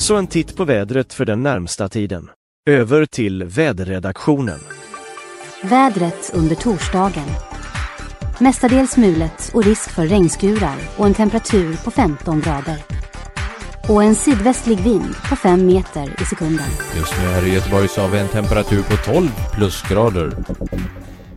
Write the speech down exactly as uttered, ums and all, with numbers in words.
Så en titt på vädret för den närmsta tiden. Över till väderredaktionen. Vädret under torsdagen. Mestadels mulet och risk för regnskurar och en temperatur på femton grader. Och en sydvästlig vind på fem meter i sekunden. Just nu här i Göteborg så har vi en temperatur på tolv plusgrader.